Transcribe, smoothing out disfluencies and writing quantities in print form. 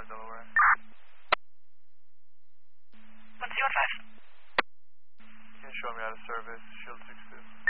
Tower, Delaware. 1015. Can you show me out of service, Shield 62?